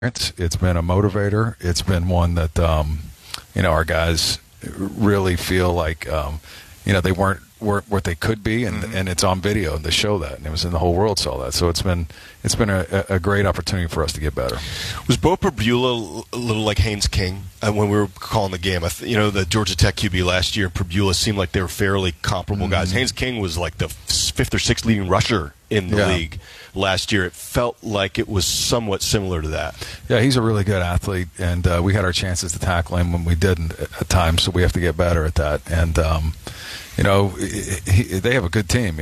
It's been a motivator. It's been one that our guys really feel like they weren't what they could be, and it's on video and they show that, and it was in the whole world saw that. So it's been a great opportunity for us to get better. Was Bo Perbula a little like Haynes King when we were calling the game? The Georgia Tech QB last year, Perbula seemed like they were fairly comparable guys. Haynes King was like the fifth or sixth leading rusher in the league last year. It felt like it was somewhat similar to that. Yeah, he's a really good athlete, and we had our chances to tackle him when we didn't at times, so we have to get better at that. And they have a good team.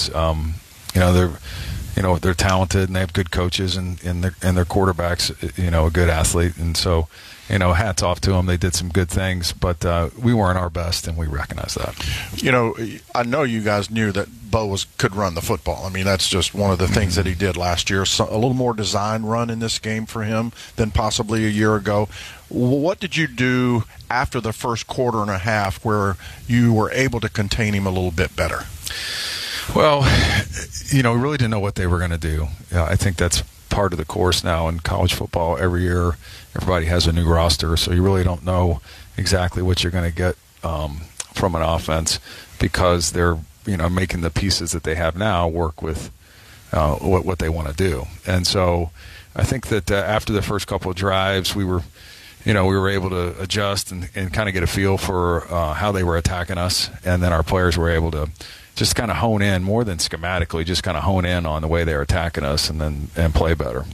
They're talented and they have good coaches, and their quarterback's a good athlete, and so hats off to them. They did some good things, but we weren't our best, and we recognize that. I know you guys knew that Bo could run the football. I mean, that's just one of the things that he did last year. So, a little more design run in this game for him than possibly a year ago. What did you do after the first quarter and a half where you were able to contain him a little bit better? Well, we really didn't know what they were going to do. I think that's part of the course now in college football. Every year, everybody has a new roster, so you really don't know exactly what you're going to get from an offense, because they're making the pieces that they have now work with what they want to do. And so I think that after the first couple of drives, we were able to adjust and kind of get a feel for how they were attacking us, and then our players were able to just kind of hone in more than schematically, just kind of hone in on the way they were attacking us and play better.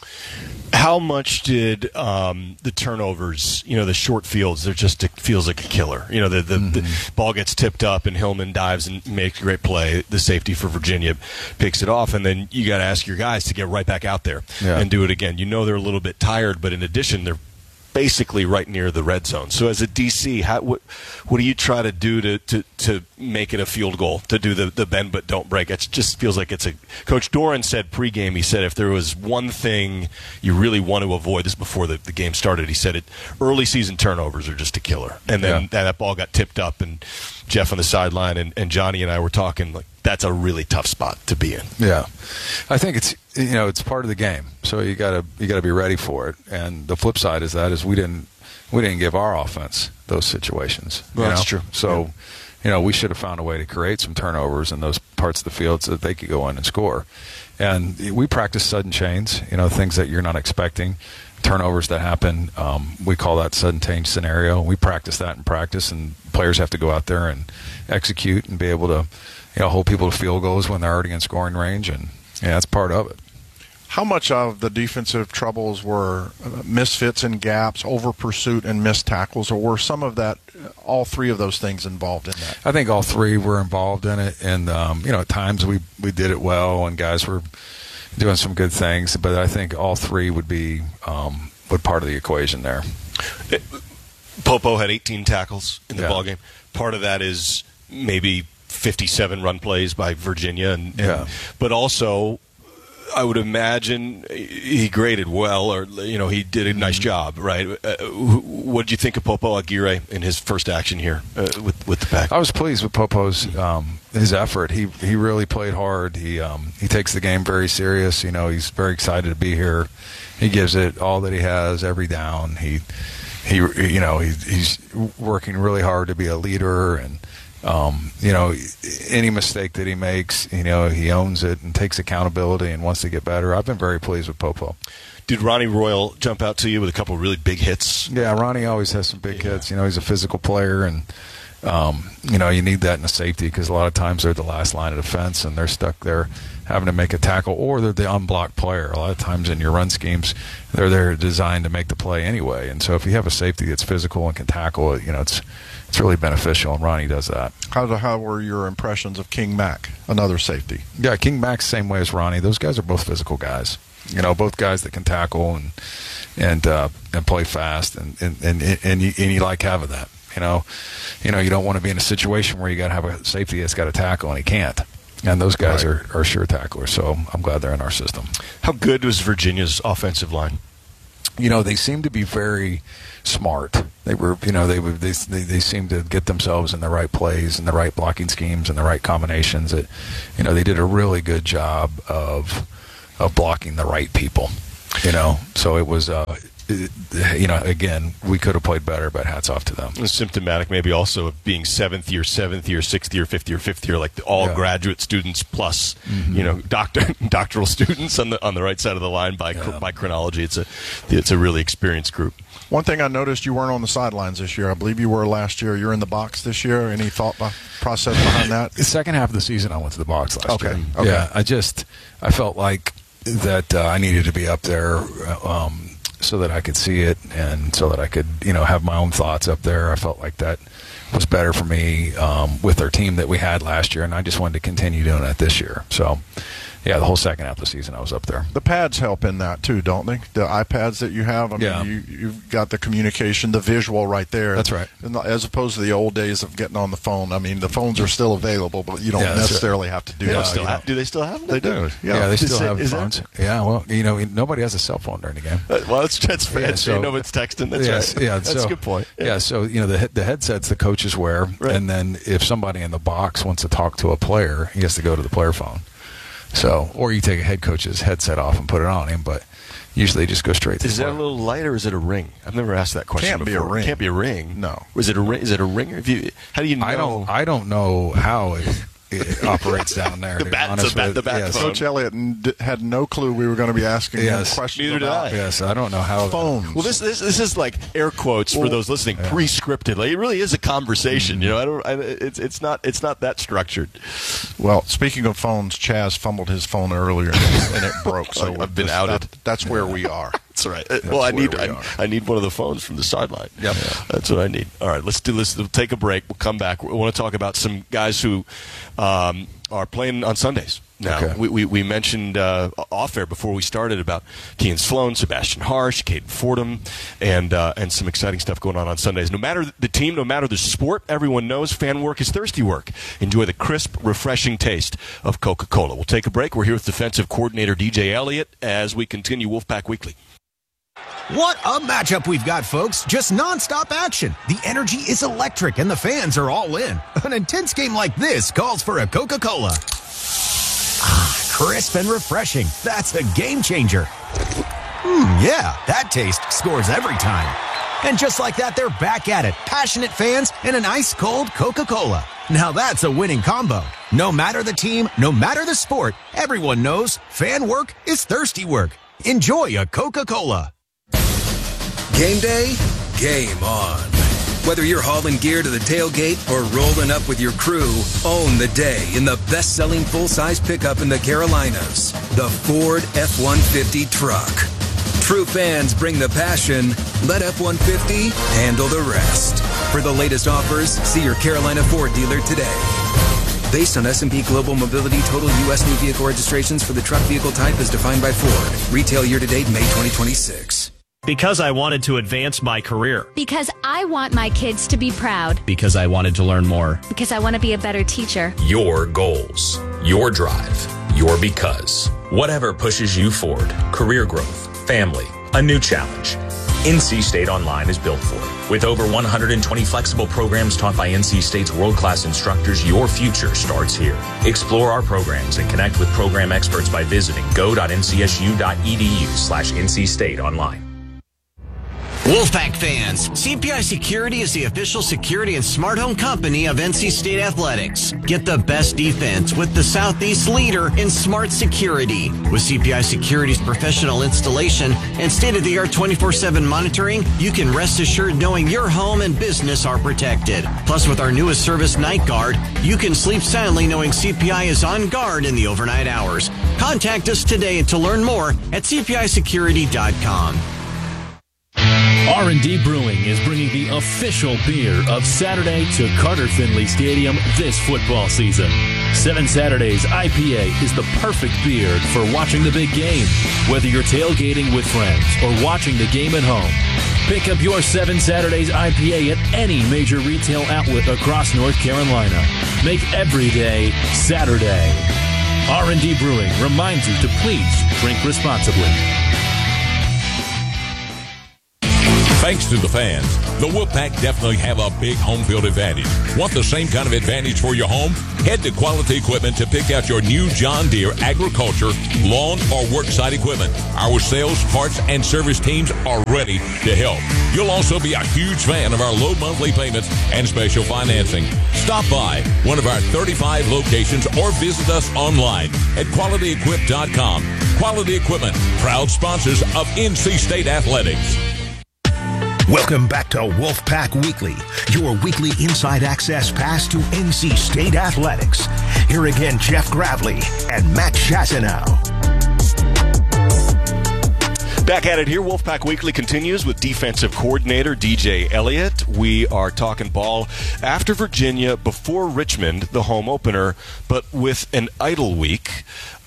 How much did the turnovers, the short fields, it feels like a killer. The ball gets tipped up and Hillman dives and makes a great play. The safety for Virginia picks it off, and then you got to ask your guys to get right back out there and do it again. They're a little bit tired, but in addition, they're basically right near the red zone. So as a DC, what do you try to do to make it a field goal, to do the bend but don't break? It just feels like it's a – Coach Doran said pregame, he said if there was one thing you really want to avoid, this before the game started, he said early season turnovers are just a killer. And then that ball got tipped up, and Jeff on the sideline and Johnny and I were talking like, that's a really tough spot to be in. Yeah, I think it's part of the game, so you gotta be ready for it. And the flip side is we didn't give our offense those situations. That's true. So, we should have found a way to create some turnovers in those parts of the field so that they could go in and score. And we practice sudden chains, things that you're not expecting, turnovers that happen. We call that sudden change scenario. We practice that in practice, and players have to go out there and execute and be able to hold people to field goals when they're already in scoring range, and that's part of it. How much of the defensive troubles were misfits and gaps, over pursuit, and missed tackles, or were some of that, all three of those things involved in that? I think all three were involved in it, and at times we did it well, and guys were doing some good things, but I think all three would be part of the equation there. Popo had 18 tackles in the ballgame. Part of that is maybe 57 run plays by Virginia, but also I would imagine he graded well, or he did a nice job, right? What did you think of Popo Aguirre in his first action here with the Pack? I was pleased with Popo's his effort. He really played hard. He takes the game very serious. He's very excited to be here. He gives it all that he has every down. He's working really hard to be a leader, and any mistake that he makes, he owns it and takes accountability and wants to get better. I've been very pleased with Popo. Did Ronnie Royal jump out to you with a couple of really big hits? Yeah, Ronnie always has some big hits. He's a physical player, and you need that in a safety, because a lot of times they're the last line of defense and they're stuck there having to make a tackle, or they're the unblocked player. A lot of times in your run schemes, they're there designed to make the play anyway. And so if you have a safety that's physical and can tackle it, it's really beneficial, and Ronnie does that. How were your impressions of King Mack, another safety? Yeah, King Mack's the same way as Ronnie. Those guys are both physical guys. Both guys that can tackle and play fast, and you like having that. You don't want to be in a situation where you got to have a safety that's got to tackle and he can't. And those guys are sure tacklers, so I'm glad they're in our system. How good was Virginia's offensive line? They seem to be very smart. They were, they seemed to get themselves in the right plays and the right blocking schemes and the right combinations. They did a really good job of blocking the right people. So it was, again, we could have played better, but hats off to them. It's symptomatic maybe also of being seventh year, 6th year, 5th year, 5th year, like all graduate students plus, doctoral students on the right side of the line by chronology. It's a really experienced group. One thing I noticed, you weren't on the sidelines this year. I believe you were last year. You're in the box this year. Any thought process behind that? The second half of the season, I went to the box last year. Okay. Yeah, I felt like that I needed to be up there so that I could see it and so that I could, have my own thoughts up there. I felt like that was better for me with our team that we had last year, and I just wanted to continue doing it this year. So, the whole second half of the season I was up there. The pads help in that too, don't they? The iPads that you have. I mean, you've got the communication, the visual right there. That's right. And as opposed to the old days of getting on the phone. I mean, the phones are still available, but you don't necessarily have to do that. Do they still have them? They do. Yeah, they still have phones. Yeah, well, nobody has a cell phone during the game. Well, that's fancy. Nobody's texting. That's right. Yeah, that's a good point. Yeah, so the headsets the coaches wear, and then if somebody in the box wants to talk to a player, he has to go to the player phone. So, or you take a head coach's headset off and put it on him, but usually just go straight to the player. Is that a little light or is it a ring? I've never asked that question before. Be a ring. Can't be a ring. No. Is it a ring? Is it a ringer? How do you know? I don't know how it operates down there. The bat phone. Coach Elliott had no clue we were going to be asking him questions. Neither did I. Yes, I don't know how phones. Well, this is like air quotes for those listening, pre-scripted. Like, it really is a conversation. It's not that structured. Well, speaking of phones, Chaz fumbled his phone earlier and it broke. So I've been outed. That's where we are. That's right. Well, I need one of the phones from the sideline. Yep. That's what I need. All right, let's do this. We'll take a break. We'll come back. We want to talk about some guys who are playing on Sundays. Now, okay. we mentioned off-air before we started about Kean Sloan, Sebastian Harsh, Caden Fordham, and some exciting stuff going on Sundays. No matter the team, no matter the sport, everyone knows fan work is thirsty work. Enjoy the crisp, refreshing taste of Coca-Cola. We'll take a break. We're here with defensive coordinator DJ Elliott as we continue Wolfpack Weekly. What a matchup we've got, folks. Just nonstop action. The energy is electric and the fans are all in. An intense game like this calls for a Coca-Cola. Crisp and refreshing. That's a game changer. Yeah, that taste scores every time. And just like that, they're back at it. Passionate fans and an ice-cold Coca-Cola. Now that's a winning combo. No matter the team, no matter the sport, everyone knows fan work is thirsty work. Enjoy a Coca-Cola. Game day, game on. Whether you're hauling gear to the tailgate or rolling up with your crew, own the day in the best-selling full-size pickup in the Carolinas, the Ford F-150 truck. True fans bring the passion. Let F-150 handle the rest. For the latest offers, see your Carolina Ford dealer today. Based on S&P Global Mobility total U.S. new vehicle registrations for the truck vehicle type as defined by Ford. Retail year-to-date May 2026. Because I wanted to advance my career. Because I want my kids to be proud. Because I wanted to learn more. Because I want to be a better teacher. Your goals, your drive, your because. Whatever pushes you forward, career growth, family, a new challenge. NC State Online is built for it. With over 120 flexible programs taught by NC State's world-class instructors, your future starts here. Explore our programs and connect with program experts by visiting go.ncsu.edu/NC State Online. Wolfpack fans, CPI Security is the official security and smart home company of NC State Athletics. Get the best defense with the Southeast leader in smart security. With CPI Security's professional installation and state-of-the-art 24/7 monitoring, you can rest assured knowing your home and business are protected. Plus, with our newest service, Night Guard, you can sleep soundly knowing CPI is on guard in the overnight hours. Contact us today to learn more at cpisecurity.com. R&D Brewing is bringing the official beer of Saturday to Carter Finley Stadium this football season. 7 Saturdays IPA is the perfect beer for watching the big game, whether you're tailgating with friends or watching the game at home. Pick up your 7 Saturdays IPA at any major retail outlet across North Carolina. Make every day Saturday. R&D Brewing reminds you to please drink responsibly. Thanks to the fans, the Wolfpack definitely have a big home field advantage. Want the same kind of advantage for your home? Head to Quality Equipment to pick out your new John Deere agriculture, lawn, or worksite equipment. Our sales, parts, and service teams are ready to help. You'll also be a huge fan of our low monthly payments and special financing. Stop by one of our 35 locations or visit us online at QualityEquip.com. Quality Equipment, proud sponsors of NC State Athletics. Welcome back to Wolfpack Weekly, your weekly inside access pass to NC State Athletics. Here again, Jeff Gravely and Matt Chazanow. Back at it here. Wolfpack Weekly continues with defensive coordinator DJ Elliott. We are talking ball after Virginia, before Richmond, the home opener, but with an idle week.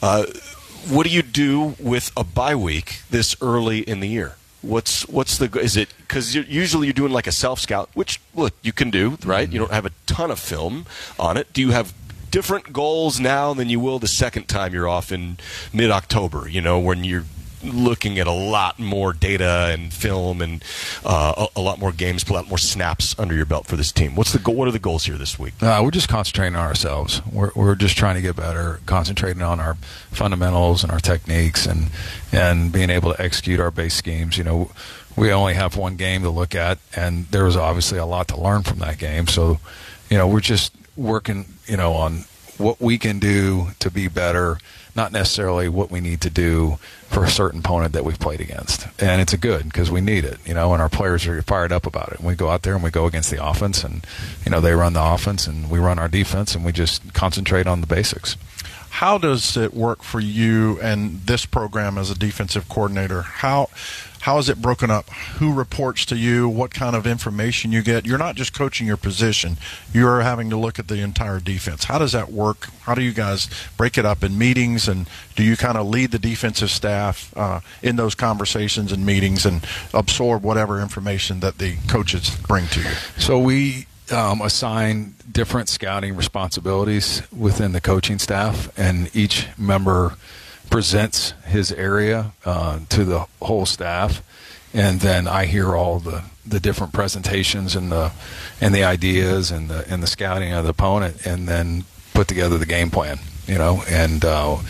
What do you do with a bye week this early in the year? What's the is it because usually you're doing like a self scout, which look you can do, right? You don't have a ton of film on it. Do you have different goals now than you will the second time you're off in mid-October? You know, when you're looking at a lot more data and film and a lot more games, a lot more snaps under your belt for this team. What's the goal? What are the goals here this week? We're just concentrating on ourselves. We're just trying to get better, concentrating on our fundamentals and our techniques and being able to execute our base schemes. You know, we only have one game to look at, and there was obviously a lot to learn from that game. So, you know, we're just working, you know, on what we can do to be better, not necessarily what we need to do for a certain opponent that we've played against. And it's a good because we need it, you know, and our players are fired up about it. And we go out there and we go against the offense, and, you know, they run the offense and we run our defense, and we just concentrate on the basics. How does it work for you and this program as a defensive coordinator? How is it broken up? Who reports to you? What kind of information you get? You're not just coaching your position. You're having to look at the entire defense. How does that work? How do you guys break it up in meetings? And do you kind of lead the defensive staff in those conversations and meetings and absorb whatever information that the coaches bring to you? So we assign different scouting responsibilities within the coaching staff, and each member presents his area to the whole staff, and then I hear all the different presentations and the ideas and the scouting of the opponent, and then put together the game plan, you know, and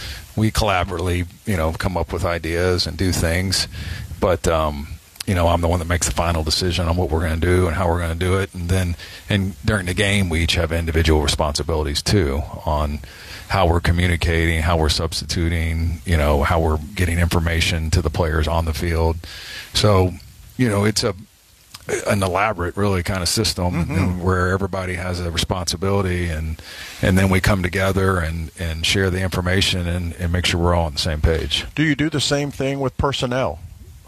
we collaboratively, you know, come up with ideas and do things, but you know, I'm the one that makes the final decision on what we're going to do and how we're going to do it. And during the game, we each have individual responsibilities too on how we're communicating, how we're substituting, you know, how we're getting information to the players on the field. So, you know, it's an elaborate, really kind of system where everybody has a responsibility, and then we come together and share the information and make sure we're all on the same page. Do you do the same thing with personnel?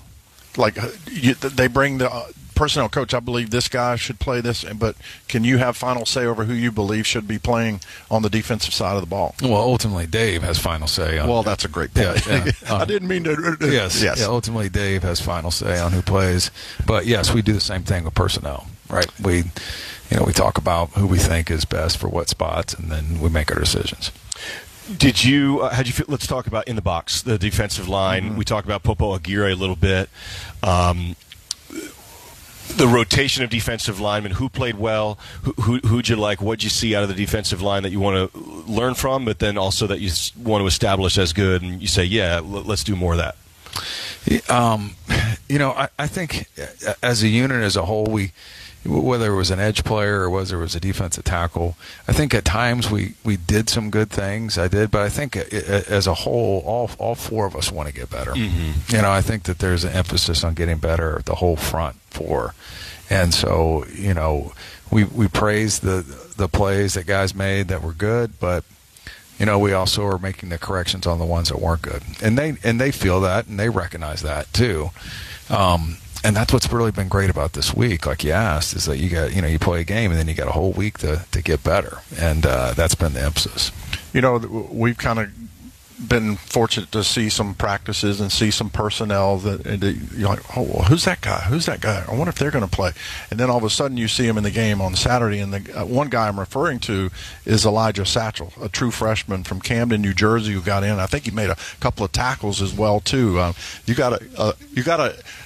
Like they bring the personnel coach, I believe this guy should play this, but can you have final say over who you believe should be playing on the defensive side of the ball? Well, ultimately, Dave has final say on. Well, that's a great point. Yeah. I didn't mean to. Yes. Yeah, ultimately, Dave has final say on who plays. But yes, we do the same thing with personnel, right? We talk about who we think is best for what spots, and then we make our decisions. Did you? How'd you feel? Let's talk about in the box, the defensive line. We talked about Popo Aguirre a little bit. The rotation of defensive linemen. Who played well? Who'd you like? What'd you see out of the defensive line that you want to learn from, but then also that you want to establish as good? And you say, yeah, let's do more of that. You know, I think as a unit, as a whole, whether it was an edge player or whether it was a defensive tackle, I think at times we did some good things. I did, but I think as a whole, all four of us want to get better. You know, I think that there's an emphasis on getting better at the whole front four. And so, you know, we praise the plays that guys made that were good, but you know, we also are making the corrections on the ones that weren't good. And they feel that, and they recognize that too. And that's what's really been great about this week, like you asked, is that you play a game and then you got a whole week to get better. And that's been the emphasis. You know, we've kind of been fortunate to see some practices and see some personnel that you're like, oh, well, who's that guy? Who's that guy? I wonder if they're going to play. And then all of a sudden you see him in the game on Saturday. And the one guy I'm referring to is Elijah Satchel, a true freshman from Camden, New Jersey, who got in. I think he made a couple of tackles as well too. You got to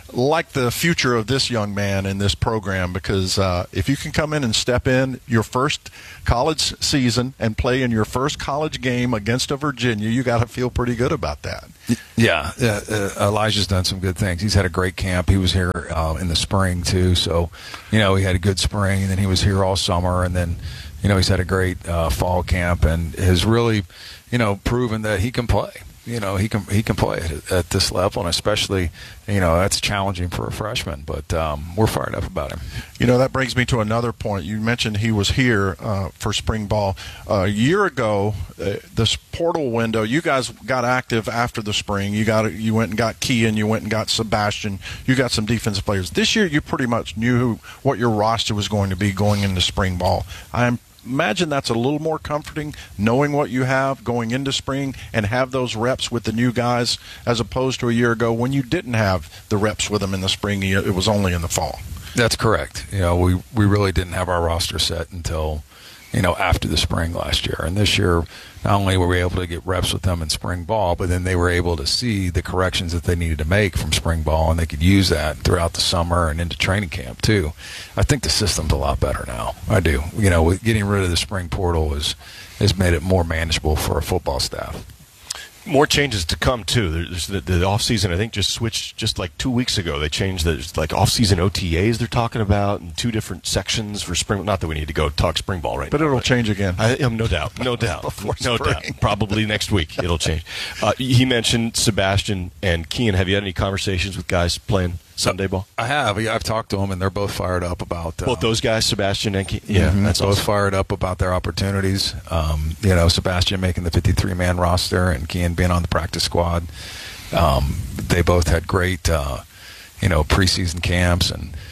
like the future of this young man in this program, because if you can come in and step in your first college season and play in your first college game against a Virginia, you got to feel pretty good about that. Yeah, Elijah's done some good things. He's had a great camp. He was here in the spring too, so he had a good spring, and then he was here all summer, and then he's had a great fall camp, and has really proven that he can play. He can play at this level, and especially, that's challenging for a freshman. But we're fired up about him. That brings me to another point. You mentioned he was here for spring ball a year ago. This portal window, you guys got active after the spring. You went and got Kean, you went and got Sebastian. You got some defensive players. This year, you pretty much knew what your roster was going to be going into spring ball. I imagine that's a little more comforting, knowing what you have going into spring and have those reps with the new guys, as opposed to a year ago when you didn't have the reps with them in the spring. It was only in the fall. That's correct. We really didn't have our roster set until after the spring last year. And this year, not only were we able to get reps with them in spring ball, but then they were able to see the corrections that they needed to make from spring ball, and they could use that throughout the summer and into training camp too. I think the system's a lot better now. I do. With getting rid of the spring portal has made it more manageable for a football staff. More changes to come too. There's the off season. I think just switched just like 2 weeks ago. They changed the off season OTAs they're talking about, and 2 different sections for spring. Not that we need to go talk spring ball right now, but it'll change again. No doubt, no doubt. Probably next week it'll change. He mentioned Sebastian and Kean. Have you had any conversations with guys playing Sunday ball? I have. I've talked to them, and they're both fired up about both those guys, Sebastian and Kean. Yeah, that's both awesome. Fired up about their opportunities. Sebastian making the 53-man roster and Kean being on the practice squad. They both had great, preseason camps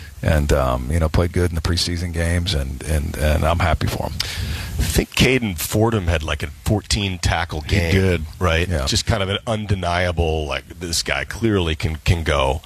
and played good in the preseason games, and I'm happy for them. I think Caden Fordham had like a 14 tackle game. He did, right? Yeah. Just kind of an undeniable, like, this guy clearly can go.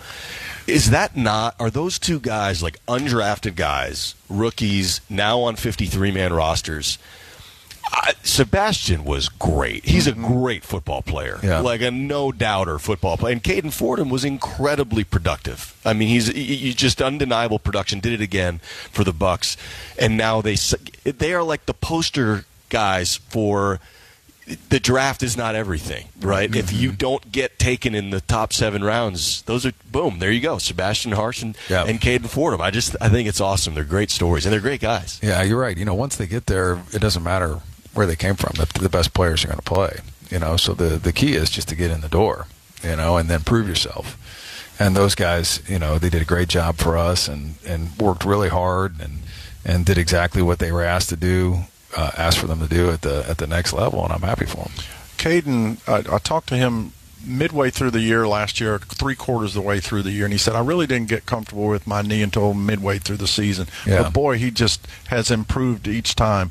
Are those 2 guys like undrafted guys, rookies, now on 53-man rosters? Sebastian was great. He's a great football player, like a no-doubter football player. And Caden Fordham was incredibly productive. I mean, he's just undeniable production. Did it again for the Bucks, and now they are like the poster guys for the draft is not everything, right? Mm-hmm. If you don't get taken in the top 7 rounds, those are boom. There you go, Sebastian Harsh and Caden Fordham. I think it's awesome. They're great stories, and they're great guys. Yeah, you're right. Once they get there, it doesn't matter where they came from. The best players are going to play. So the key is just to get in the door, and then prove yourself. And those guys, they did a great job for us and worked really hard and did exactly what they were asked for them to do at the next level, and I'm happy for them. Caden, I talked to him midway through the year last year, 3/4 of the way through the year, and he said, I really didn't get comfortable with my knee until midway through the season. Yeah. But boy, he just has improved each time.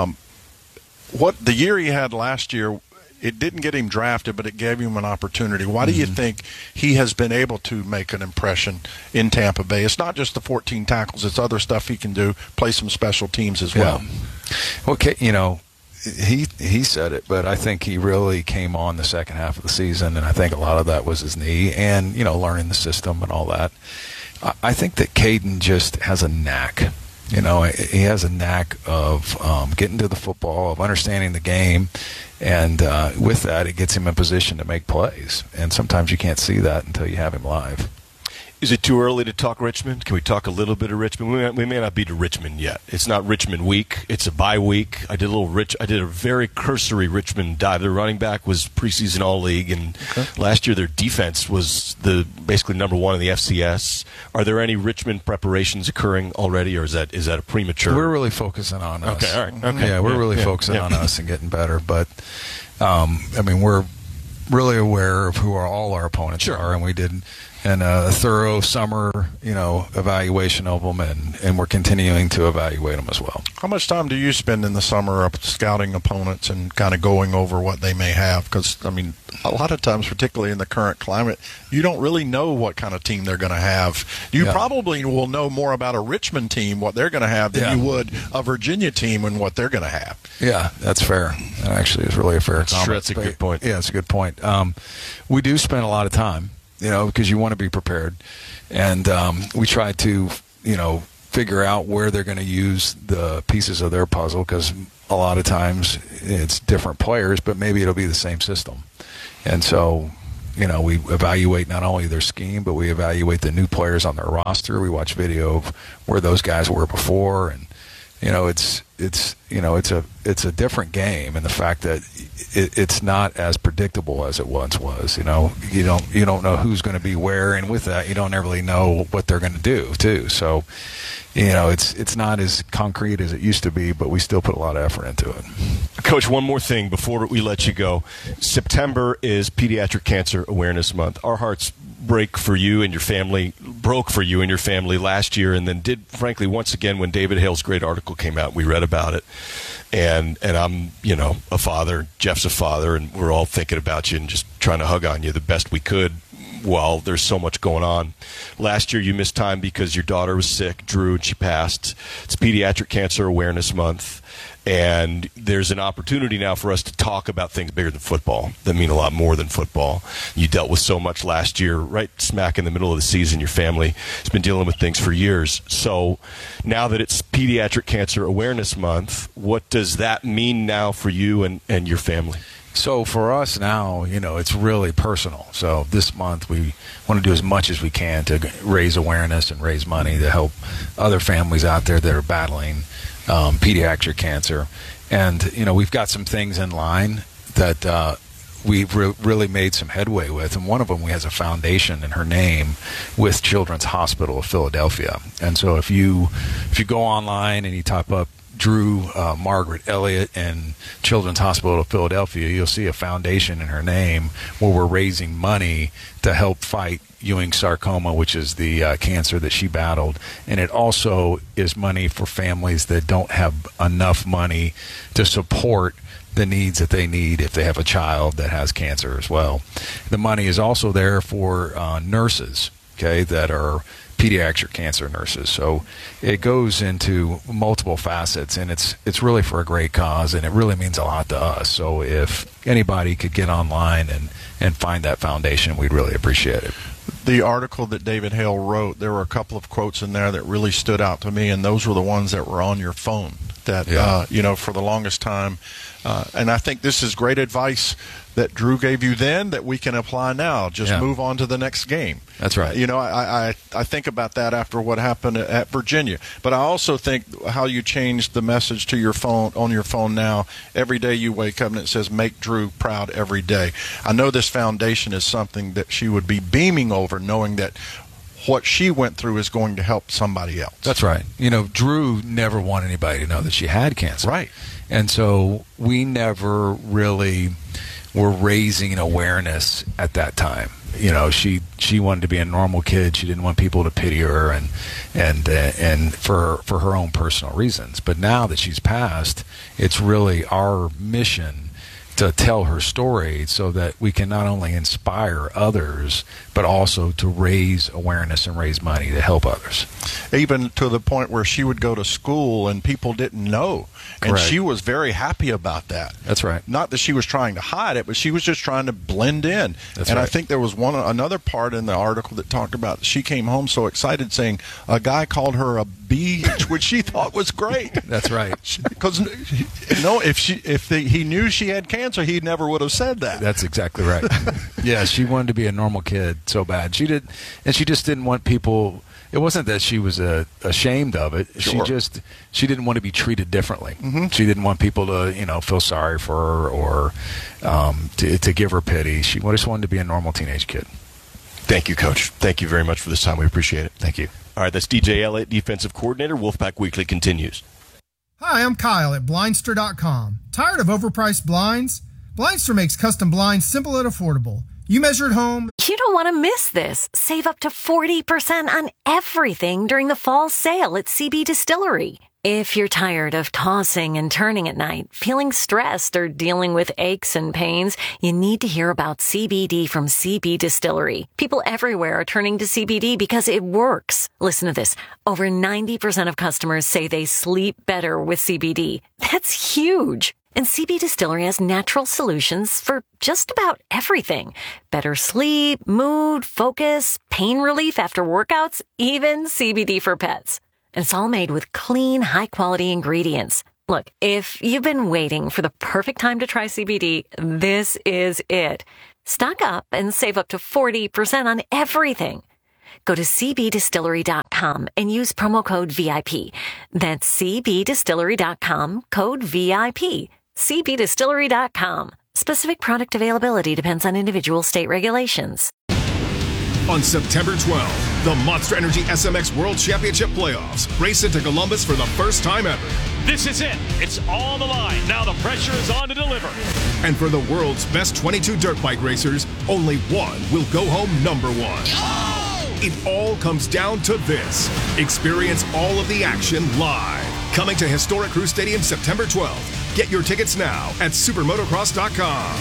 The year he had last year, it didn't get him drafted, but it gave him an opportunity. Why do you think he has been able to make an impression in Tampa Bay? It's not just the 14 tackles; it's other stuff he can do. Play some special teams as well. Okay, he said it, but I think he really came on the second half of the season, and I think a lot of that was his knee and learning the system and all that. I think that Caden just has a knack. He has a knack of getting to the football, of understanding the game, and with that, it gets him in position to make plays. And sometimes you can't see that until you have him live. Is it too early to talk Richmond? Can we talk a little bit of Richmond? We may not be to Richmond yet. It's not Richmond week. It's a bye week. I did a very cursory Richmond dive. Their running back was preseason All-League, and last year their defense was basically number 1 in the FCS. Are there any Richmond preparations occurring already, or is that a premature? We're really focusing on us. Okay, all right. Okay. Yeah, we're really focusing on us and getting better. But we're really aware of who all our opponents are, and we did a thorough summer, evaluation of them, and we're continuing to evaluate them as well. How much time do you spend in the summer scouting opponents and kind of going over what they may have? Because, a lot of times, particularly in the current climate, you don't really know what kind of team they're going to have. You probably will know more about a Richmond team, what they're going to have, than you would a Virginia team and what they're going to have. Yeah, that's fair. That actually is really a fair comment. That's a good point. Yeah, it's a good point. We do spend a lot of time because you want to be prepared. And we try to, figure out where they're going to use the pieces of their puzzle, because a lot of times it's different players, but maybe it'll be the same system. And so, we evaluate not only their scheme, but we evaluate the new players on their roster. We watch video of where those guys were before, and it's a different game, and the fact that it's not as predictable as it once was. You don't know who's going to be where, and with that, you don't really know what they're going to do too. So, it's not as concrete as it used to be, but we still put a lot of effort into it. Coach, one more thing before we let you go. September is Pediatric Cancer Awareness Month. Our hearts broke for you and your family last year, and then did, frankly, once again when David Hale's great article came out. We read about it, and I'm a father, Jeff's a father, and we're all thinking about you and just trying to hug on you the best we could while there's so much going on. Last year you missed time because your daughter was sick, Drew, and she passed. It's Pediatric Cancer Awareness Month, and there's an opportunity now for us to talk about things bigger than football, that mean a lot more than football. You dealt with so much last year, right smack in the middle of the season. Your family has been dealing with things for years. So now that it's Pediatric Cancer Awareness Month, what does that mean now for you and your family? So for us now, it's really personal. So this month we want to do as much as we can to raise awareness and raise money to help other families out there that are battling pediatric cancer. And, we've got some things in line that we've really made some headway with. And one of them, we has a foundation in her name with Children's Hospital of Philadelphia. And so if you go online and you type up Drew Margaret Elliott and Children's Hospital of Philadelphia, you'll see a foundation in her name where we're raising money to help fight Ewing sarcoma, which is the cancer that she battled. And it also is money for families that don't have enough money to support the needs that they need if they have a child that has cancer as well. The money is also there for nurses, that are pediatric cancer nurses. So it goes into multiple facets, and it's really for a great cause, and it really means a lot to us. So if anybody could get online and find that foundation, we'd really appreciate it. The article that David Hale wrote, there were a couple of quotes in there that really stood out to me, and those were the ones that were on your phone that, for the longest time. And I think this is great advice that Drew gave you then that we can apply now. Just move on to the next game. That's right. I think about that after what happened at Virginia. But I also think how you changed the message to your phone, on your phone now. Every day you wake up and it says, make Drew proud every day. I know this foundation is something that she would be beaming over, knowing that what she went through is going to help somebody else. That's right. Drew never wanted anybody to know that she had cancer. Right. And so we never really were raising awareness at that time. She wanted to be a normal kid. She didn't want people to pity her and for her own personal reasons. But now that she's passed, it's really our mission to tell her story so that we can not only inspire others, but also to raise awareness and raise money to help others. Even to the point where she would go to school and people didn't know. And Correct. She was very happy about that. That's right. Not that she was trying to hide it, but she was just trying to blend in. That's and right. I think there was another part in the article that talked about she came home so excited, saying a guy called her a bee, which she thought was great. That's right. Because if he knew she had cancer, he never would have said that. That's exactly right. Yeah, she wanted to be a normal kid so bad. She just didn't want people. It wasn't that she was ashamed of it. Sure. She didn't want to be treated differently. Mm-hmm. She didn't want people to feel sorry for her or to give her pity. She just wanted to be a normal teenage kid. Thank you, Coach. Thank you very much for this time. We appreciate it. Thank you. All right, that's DJ Elliott, defensive coordinator. Wolfpack Weekly continues. Hi, I'm Kyle at Blindster.com. Tired of overpriced blinds? Blindster makes custom blinds simple and affordable. You measure at home. You don't want to miss this. Save up to 40% on everything during the fall sale at CB Distillery. If you're tired of tossing and turning at night, feeling stressed, or dealing with aches and pains, you need to hear about CBD from CB Distillery. People everywhere are turning to CBD because it works. Listen to this. Over 90% of customers say they sleep better with CBD. That's huge. And CB Distillery has natural solutions for just about everything. Better sleep, mood, focus, pain relief after workouts, even CBD for pets. And it's all made with clean, high-quality ingredients. Look, if you've been waiting for the perfect time to try CBD, this is it. Stock up and save up to 40% on everything. Go to cbdistillery.com and use promo code VIP. That's cbdistillery.com, code VIP. cbdistillery.com. Specific product availability depends on individual state regulations. On September 12th, the Monster Energy SMX World Championship Playoffs race into Columbus for the first time ever. This is it. It's on the line. Now the pressure is on to deliver. And for the world's best 22 dirt bike racers, only one will go home number one. Oh! It all comes down to this. Experience all of the action live. Coming to Historic Crew Stadium September 12th. Get your tickets now at supermotocross.com.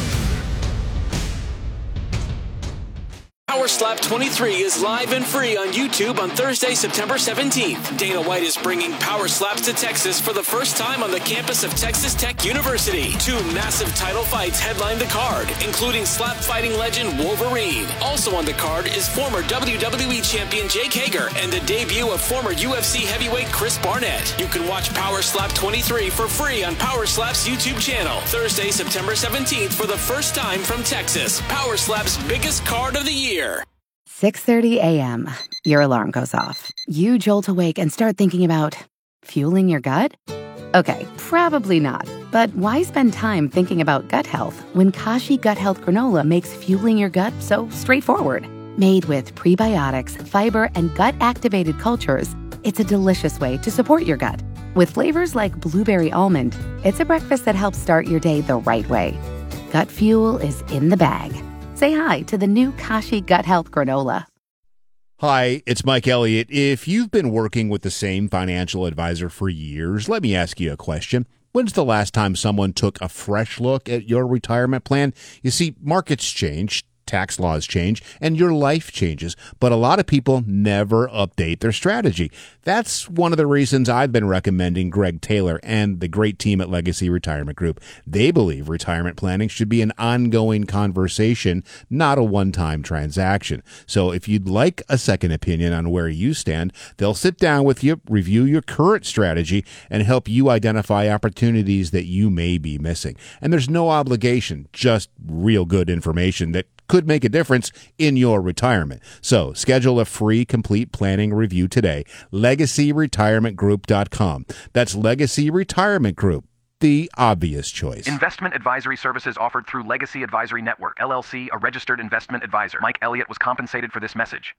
Power Slap 23 is live and free on YouTube on Thursday, September 17th. Dana White is bringing Power Slaps to Texas for the first time on the campus of Texas Tech University. 2 massive title fights headline the card, including slap fighting legend Wolverine. Also on the card is former WWE champion Jake Hager and the debut of former UFC heavyweight Chris Barnett. You can watch Power Slap 23 for free on Power Slap's YouTube channel. Thursday, September 17th for the first time from Texas. Power Slap's biggest card of the year. 6:30 a.m. Your alarm goes off. You jolt awake and start thinking about fueling your gut? Okay, probably not. But why spend time thinking about gut health when Kashi Gut Health Granola makes fueling your gut so straightforward? Made with prebiotics, fiber, and gut-activated cultures, it's a delicious way to support your gut. With flavors like blueberry almond, it's a breakfast that helps start your day the right way. Gut fuel is in the bag. Say hi to the new Kashi Gut Health Granola. Hi, it's Mike Elliott. If you've been working with the same financial advisor for years, let me ask you a question. When's the last time someone took a fresh look at your retirement plan? You see, markets change, tax laws change, and your life changes, but a lot of people never update their strategy. That's one of the reasons I've been recommending Greg Taylor and the great team at Legacy Retirement Group. They believe retirement planning should be an ongoing conversation, not a one-time transaction. So if you'd like a second opinion on where you stand, they'll sit down with you, review your current strategy, and help you identify opportunities that you may be missing. And there's no obligation, just real good information that could make a difference in your retirement. So schedule a free complete planning review today. LegacyRetirementGroup.com. That's Legacy Retirement Group, the obvious choice. Investment advisory services offered through Legacy Advisory Network, LLC, a registered investment advisor. Mike Elliott was compensated for this message.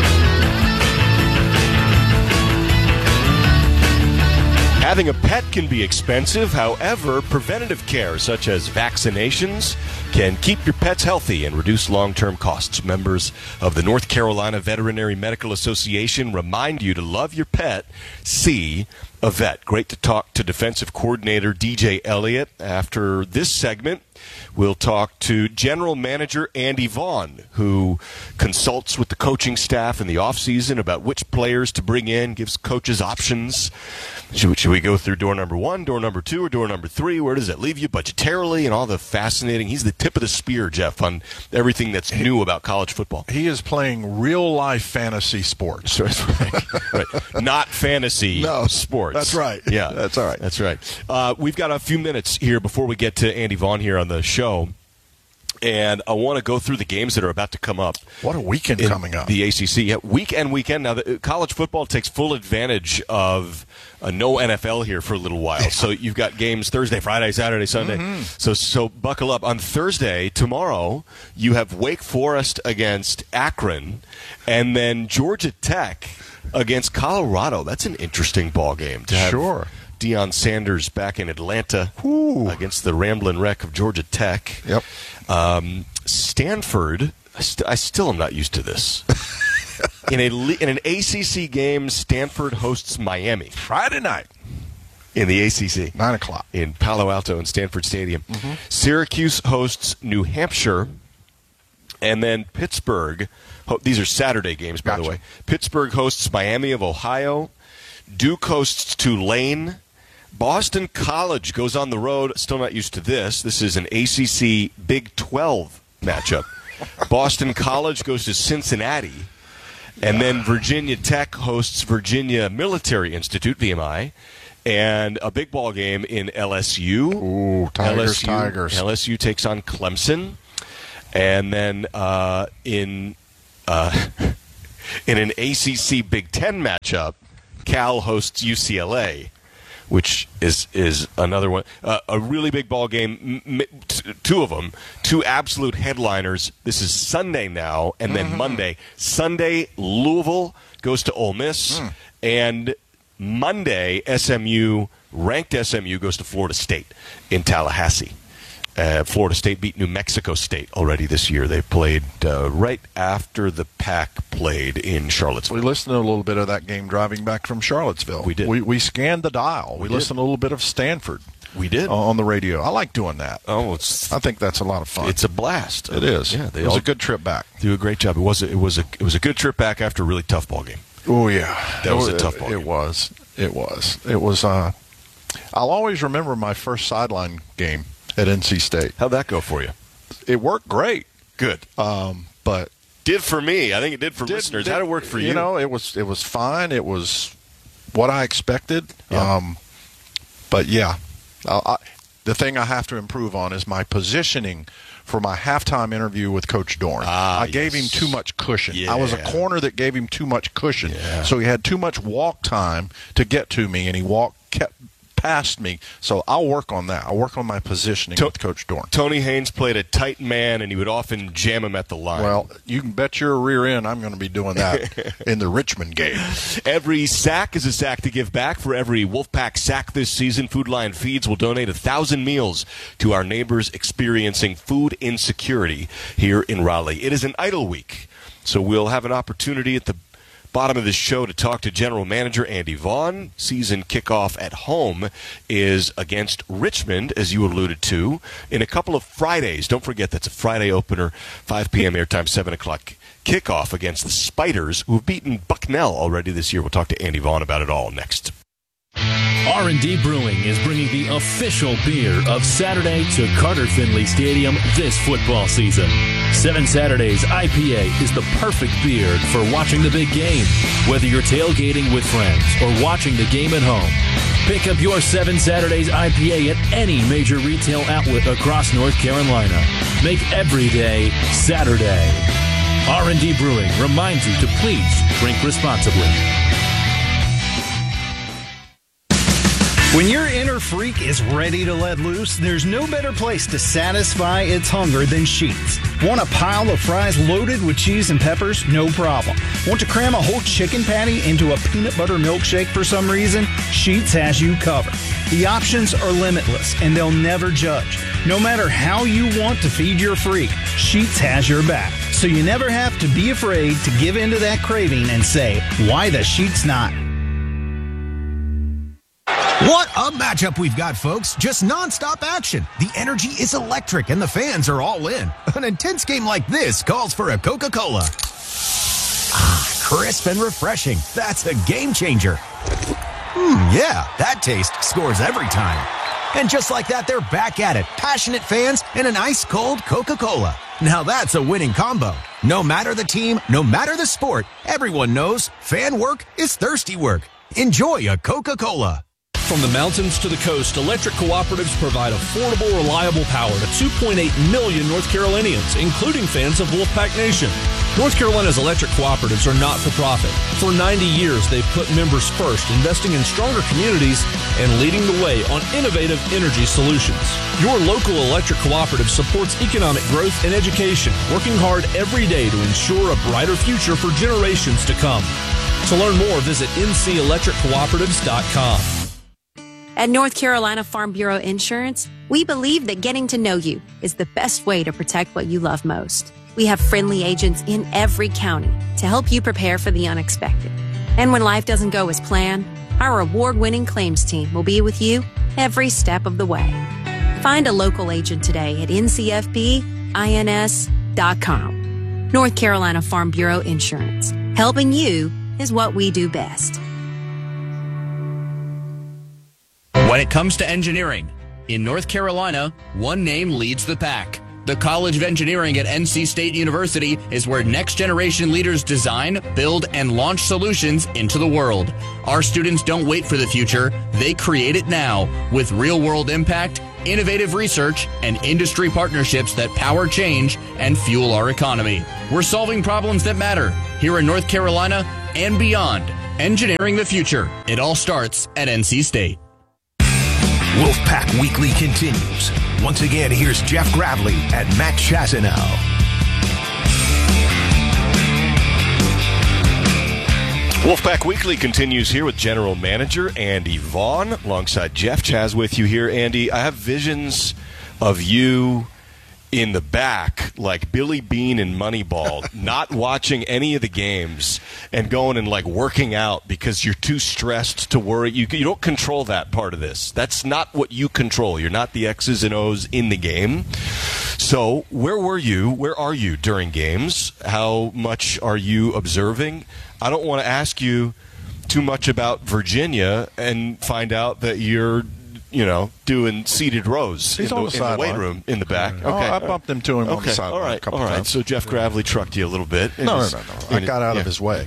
Having a pet can be expensive. However, preventative care such as vaccinations can keep your pets healthy and reduce long-term costs. Members of the North Carolina Veterinary Medical Association remind you to love your pet. See a vet. Great to talk to defensive coordinator DJ Elliott. After this segment, we'll talk to General Manager Andy Vaughn, who consults with the coaching staff in the offseason about which players to bring in, gives coaches options. Should we go through door number 1, door number 2, or door number 3? Where does that leave you budgetarily and all the fascinating? He's the tip of the spear, Jeff, on everything that's new about college football. He is playing real-life fantasy sports. Right. Not fantasy sports. That's right. Yeah, that's all right. That's right. We've got a few minutes here before we get to Andy Vaughn here on the show. And I want to go through the games that are about to come up. What a weekend coming up. The ACC. Yeah, weekend. Now, college football takes full advantage of no NFL here for a little while. So you've got games Thursday, Friday, Saturday, Sunday. Mm-hmm. So buckle up. On Thursday, tomorrow, you have Wake Forest against Akron, and then Georgia Tech against Colorado. That's an interesting ball game to have. Sure. Deion Sanders back in Atlanta against the Ramblin' Wreck of Georgia Tech. Yep. Stanford, I still am not used to this. In an ACC game, Stanford hosts Miami. Friday night. In the ACC. 9 o'clock. In Palo Alto and Stanford Stadium. Mm-hmm. Syracuse hosts New Hampshire. And then Pittsburgh. These are Saturday games, by the way. Pittsburgh hosts Miami of Ohio. Duke hosts Tulane. Boston College goes on the road. Still not used to this. This is an ACC Big 12 matchup. Boston College goes to Cincinnati. And then Virginia Tech hosts Virginia Military Institute, VMI. And a big ball game in LSU. Ooh, Tigers. LSU takes on Clemson. And then in an ACC Big Ten matchup, Cal hosts UCLA, which is another one. A really big ball game, two of them, two absolute headliners. This is Sunday now, and then Monday. Sunday, Louisville goes to Ole Miss, and Monday, ranked SMU goes to Florida State in Tallahassee. Florida State beat New Mexico State already this year. They played right after the Pac played in Charlottesville. We listened to a little bit of that game driving back from Charlottesville. We did. We scanned the dial. We listened to a little bit of Stanford. We did. On the radio. I like doing that. Oh, I think that's a lot of fun. It's a blast. It is. Yeah, it was a good trip back. Do a great job. It was a good trip back after a really tough ball game. Oh yeah, that was a tough ball game. It was. I'll always remember my first sideline game at NC State. How'd that go for you? It worked great. Good. But did for me. I think it did for listeners. How'd it work for you? You know, it was fine. It was what I expected. Yeah. But yeah, the thing I have to improve on is my positioning for my halftime interview with Coach Dorn. I gave him too much cushion. Yeah. I was a corner that gave him too much cushion. Yeah. So he had too much walk time to get to me, and he kept past me. So I'll work on that. I'll work on my positioning with Coach Dorn. Tony Haynes played a tight man, and he would often jam him at the line. Well, you can bet your rear end I'm going to be doing that in the Richmond game. Every sack is a sack to give back. For every Wolfpack sack this season, Food Lion Feeds will donate 1,000 meals to our neighbors experiencing food insecurity here in Raleigh. It is an idle week, so we'll have an opportunity at the bottom of this show to talk to General Manager Andy Vaughn. Season kickoff at home is against Richmond, as you alluded to, in a couple of Fridays. Don't forget, that's a Friday opener, 5 p.m. airtime, 7 o'clock kickoff against the Spiders, who have beaten Bucknell already this year. We'll talk to Andy Vaughn about it all next. R&D Brewing is bringing the official beer of Saturday to Carter Finley Stadium this football season. 7 Saturdays IPA is the perfect beer for watching the big game, whether you're tailgating with friends or watching the game at home. Pick up your 7 Saturdays IPA at any major retail outlet across North Carolina. Make every day Saturday. R&D Brewing reminds you to please drink responsibly. When your inner freak is ready to let loose, there's no better place to satisfy its hunger than Sheetz. Want a pile of fries loaded with cheese and peppers? No problem. Want to cram a whole chicken patty into a peanut butter milkshake for some reason? Sheetz has you covered. The options are limitless, and they'll never judge. No matter how you want to feed your freak, Sheetz has your back. So you never have to be afraid to give into that craving and say, why the Sheetz not? What a matchup we've got, folks. Just nonstop action. The energy is electric and the fans are all in. An intense game like this calls for a Coca-Cola. Crisp and refreshing. That's a game changer. Yeah, that taste scores every time. And just like that, they're back at it. Passionate fans and an ice-cold Coca-Cola. Now that's a winning combo. No matter the team, no matter the sport, everyone knows fan work is thirsty work. Enjoy a Coca-Cola. From the mountains to the coast, electric cooperatives provide affordable, reliable power to 2.8 million North Carolinians, including fans of Wolfpack Nation. North Carolina's electric cooperatives are not-for-profit. For 90 years, they've put members first, investing in stronger communities and leading the way on innovative energy solutions. Your local electric cooperative supports economic growth and education, working hard every day to ensure a brighter future for generations to come. To learn more, visit ncelectriccooperatives.com. At North Carolina Farm Bureau Insurance, we believe that getting to know you is the best way to protect what you love most. We have friendly agents in every county to help you prepare for the unexpected. And when life doesn't go as planned, our award-winning claims team will be with you every step of the way. Find a local agent today at ncfbins.com. North Carolina Farm Bureau Insurance. Helping you is what we do best. When it comes to engineering, in North Carolina, one name leads the pack. The College of Engineering at NC State University is where next-generation leaders design, build, and launch solutions into the world. Our students don't wait for the future. They create it now with real-world impact, innovative research, and industry partnerships that power change and fuel our economy. We're solving problems that matter here in North Carolina and beyond. Engineering the future. It all starts at NC State. Wolfpack Weekly continues. Once again, here's Jeff Gravely and Matt Chazanow. Wolfpack Weekly continues here with General Manager Andy Vaughn, alongside Jeff Chaz with you here. Andy, I have visions of you in the back, like Billy Bean in Moneyball, not watching any of the games and going and like working out because you're too stressed to worry. You don't control that part of this. That's not what you control. You're not the X's and O's in the game. So where were you? Where are you during games? How much are you observing? I don't want to ask you too much about Virginia and find out that you're doing seated rows in the weight room in the back. Okay. I bumped into him on the sideline a couple times. So Jeff Gravely trucked you a little bit. No. I got out of his way.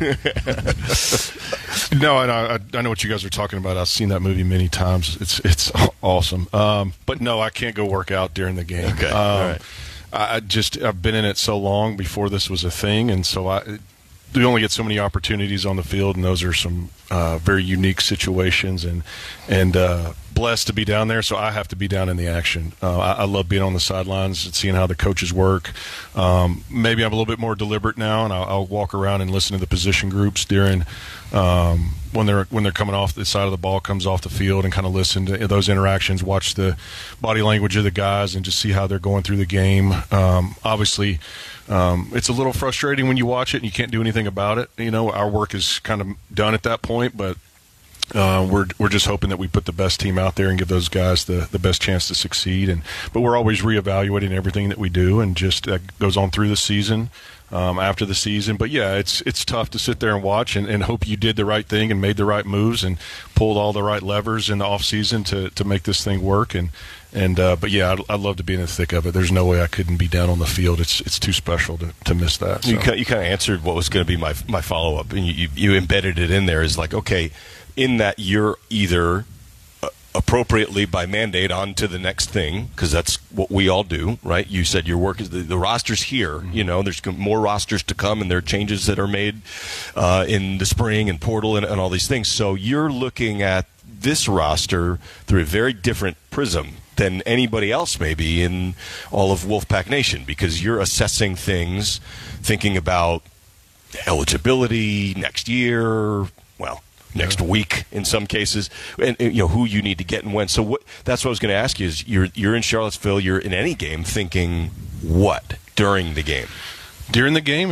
No, and I know what you guys are talking about. I've seen that movie many times. It's awesome. But no, I can't go work out during the game. Okay. All right. I've been in it so long before this was a thing, and so we only get so many opportunities on the field, and those are some very unique situations, and blessed to be down there, so I have to be down in the action. I love being on the sidelines and seeing how the coaches work. Maybe I'm a little bit more deliberate now, and I'll walk around and listen to the position groups during when they're coming off the side of the ball, comes off the field, and kind of listen to those interactions, watch the body language of the guys, and just see how they're going through the game. Obviously, it's a little frustrating when you watch it and you can't do anything about it. Our work is kind of done at that point, but we're just hoping that we put the best team out there and give those guys the best chance to succeed. But we're always reevaluating everything that we do, and just that goes on through the season, after the season. But yeah, it's tough to sit there and watch and hope you did the right thing and made the right moves and pulled all the right levers in the off season to make this thing work. But yeah, I'd love to be in the thick of it. There's no way I couldn't be down on the field. It's too special to miss that. So. You kind of answered what was going to be my follow up, and you embedded it in there. Is like, okay, in that you're either appropriately by mandate on to the next thing, because that's what we all do, right? You said your work is the roster's here. Mm-hmm. There's more rosters to come, and there are changes that are made in the spring and portal and all these things. So you're looking at this roster through a very different prism than anybody else maybe in all of Wolfpack Nation, because you're assessing things, thinking about eligibility next year, next week in some cases, and who you need to get and when. So that's what I was going to ask you is you're in Charlottesville, you're in any game thinking what during the game? During the game,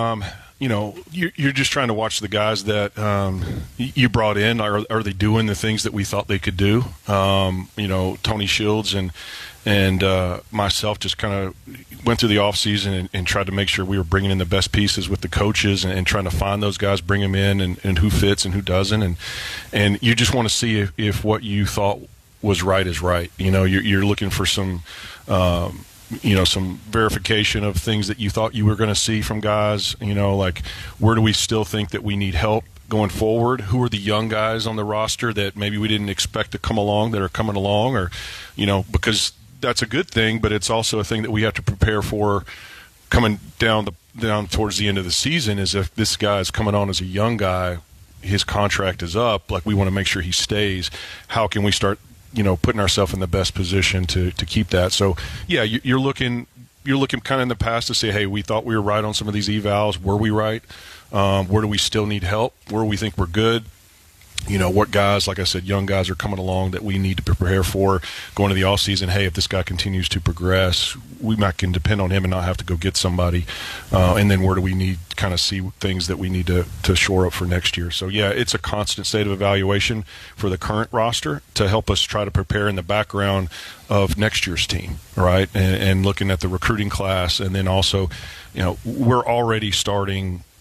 you're just trying to watch the guys that you brought in. Are they doing the things that we thought they could do? Tony Shields and myself just kind of went through the offseason and tried to make sure we were bringing in the best pieces with the coaches and trying to find those guys, bring them in, and who fits and who doesn't. And you just want to see if what you thought was right is right. You're looking for some some verification of things that you thought you were going to see from guys, like where do we still think that we need help going forward? Who are the young guys on the roster that maybe we didn't expect to come along that are coming along, or, because that's a good thing, but it's also a thing that we have to prepare for coming down towards the end of the season. Is if this guy is coming on as a young guy, his contract is up, like we want to make sure he stays. How can we start putting ourselves in the best position to keep that? So yeah, you're looking kind of in the past to say, hey, we thought we were right on some of these evals. Were we right? Where do we still need help? Where do we think we're good? What guys, like I said, young guys are coming along that we need to prepare for going to the off season. Hey, if this guy continues to progress, we might can depend on him and not have to go get somebody. And then where do we need to kind of see things that we need to shore up for next year? So yeah, it's a constant state of evaluation for the current roster to help us try to prepare in the background of next year's team, right? And looking at the recruiting class, and then also, we're already starting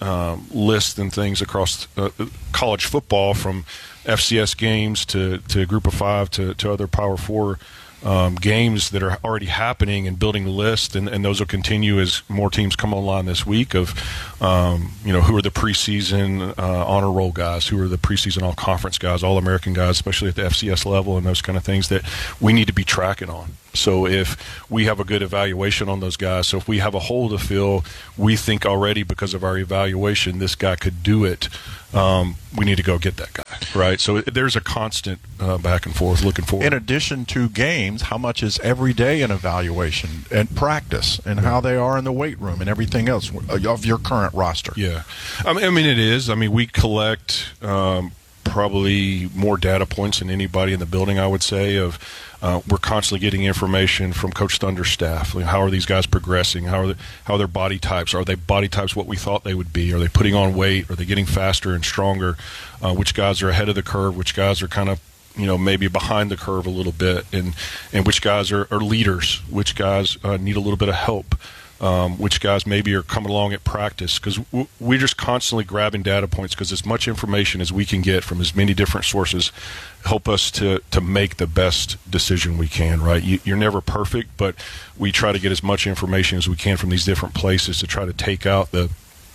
lists and things across college football, from FCS games to Group of Five to other Power Four games that are already happening, and building the list, and those will continue as more teams come online this week of, who are the preseason honor roll guys, who are the preseason all-conference guys, all-American guys, especially at the FCS level, and those kind of things that we need to be tracking on. So if we have a good evaluation on those guys, so if we have a hole to fill, we think already because of our evaluation this guy could do it, we need to go get that guy, right? So there's a constant back and forth looking forward. In addition to games, how much is every day an evaluation and practice, and how they are in the weight room and everything else of your current roster? Yeah. I mean, it is. I mean, we collect probably more data points than anybody in the building, I would say, of we're constantly getting information from Coach Thunder's staff. Like, how are these guys progressing? How are their body types? Are they body types what we thought they would be? Are they putting on weight? Are they getting faster and stronger? Which guys are ahead of the curve? Which guys are kind of maybe behind the curve a little bit? And which guys are leaders? Which guys need a little bit of help? Which guys maybe are coming along at practice, because we're just constantly grabbing data points, because as much information as we can get from as many different sources help us to make the best decision we can, right? You're never perfect, but we try to get as much information as we can from these different places to try to take out the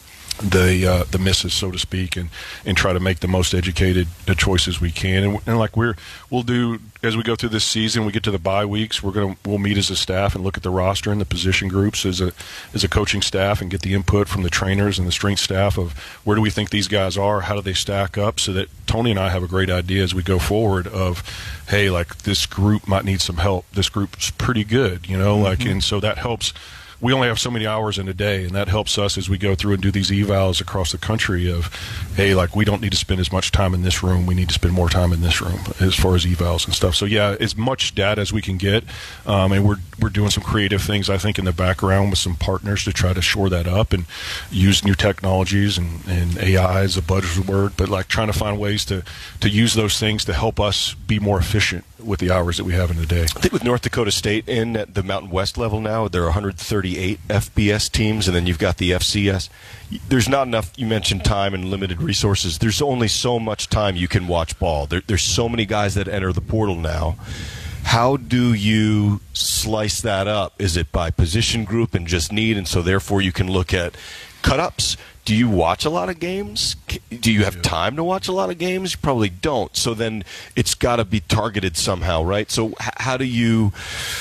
misses, so to speak, and try to make the most educated choices we can. And like we'll do as we go through this season, we get to the bye weeks, we'll meet as a staff and look at the roster and the position groups as a coaching staff, and get the input from the trainers and the strength staff of where do we think these guys are, how do they stack up, so that Tony and I have a great idea as we go forward of, hey, like, this group might need some help. This group's pretty good, and so that helps. We only have so many hours in a day, and that helps us as we go through and do these evals across the country of, hey, like, we don't need to spend as much time in this room. We need to spend more time in this room as far as evals and stuff. So, yeah, as much data as we can get, and we're doing some creative things, I think, in the background with some partners to try to shore that up and use new technologies, and AI is a buzzword, but, like, trying to find ways to use those things to help us be more efficient with the hours that we have in the day. I think with North Dakota State in at the Mountain West level now, there are 138 FBS teams, and then you've got the FCS. There's not enough, you mentioned time and limited resources. There's only so much time you can watch ball. There's so many guys that enter the portal now. How do you slice that up? Is it by position group and just need, and so therefore you can look at cut-ups? Do you watch a lot of games? Do you have time to watch a lot of games? You probably don't. So then it's got to be targeted somehow, right? So how do you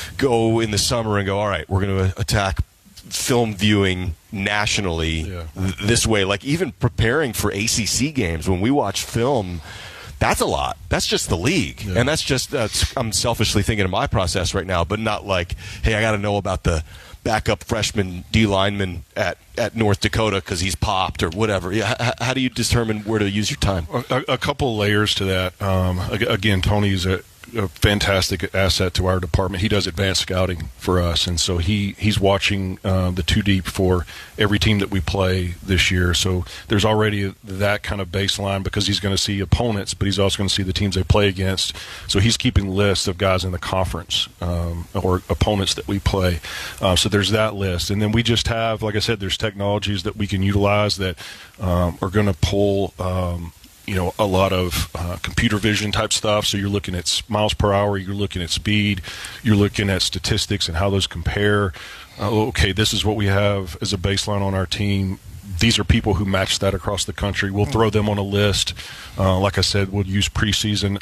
go in the summer and go, all right, we're going to attack film viewing nationally this way? Like, even preparing for ACC games, when we watch film, that's a lot. That's just the league. Yeah. And that's just, I'm selfishly thinking of my process right now, but not like, hey, I got to know about the backup freshman D lineman at North Dakota because he's popped or whatever. Yeah, how do you determine where to use your time? A couple layers to that. Again, Tony's a fantastic asset to our department. He does advanced scouting for us, and so he's watching the two deep for every team that we play this year. So there's already that kind of baseline, because he's going to see opponents, but he's also going to see the teams they play against. So he's keeping lists of guys in the conference or opponents that we play. So there's that list, and then we just have, like I said, there's technologies that we can utilize that are going to pull a lot of computer vision type stuff. So you're looking at miles per hour, you're looking at speed, you're looking at statistics and how those compare. Okay, this is what we have as a baseline on our team. These are people who match that across the country. We'll throw them on a list. Like I said, we'll use preseason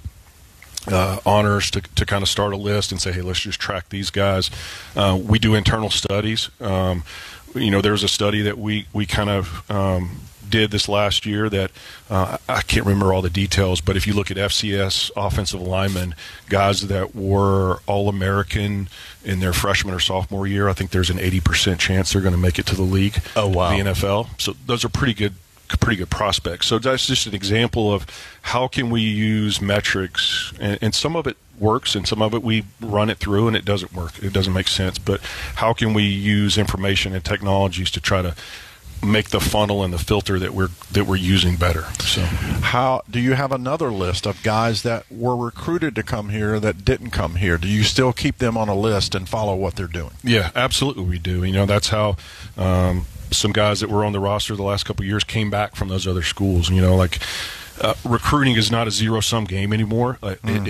honors to kind of start a list and say, hey, let's just track these guys. We do internal studies. There's a study that we kind of did this last year that I can't remember all the details, but if you look at FCS offensive linemen, guys that were All-American in their freshman or sophomore year, I think there's an 80% chance they're going to make it to the league, the NFL. So those are pretty good prospects. So that's just an example of how can we use metrics, and some of it works and some of it we run it through and it doesn't work. It doesn't make sense. But how can we use information and technologies to try to make the funnel and the filter that we're using better? So, how do you have another list of guys that were recruited to come here that didn't come here? Do you still keep them on a list and follow what they're doing? Yeah, absolutely, we do. That's how some guys that were on the roster the last couple of years came back from those other schools. You know, like recruiting is not a zero-sum game anymore.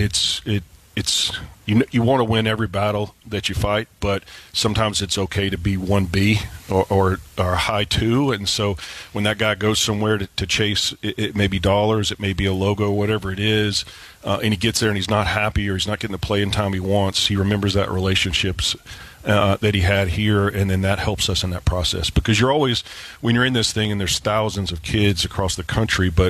It's you want to win every battle that you fight, but sometimes it's okay to be 1B or high 2. And so when that guy goes somewhere to chase, it may be dollars, it may be a logo, whatever it is, and he gets there and he's not happy or he's not getting the playing time he wants, he remembers that relationships that he had here, and then that helps us in that process. Because you're always, when you're in this thing and there's thousands of kids across the country, but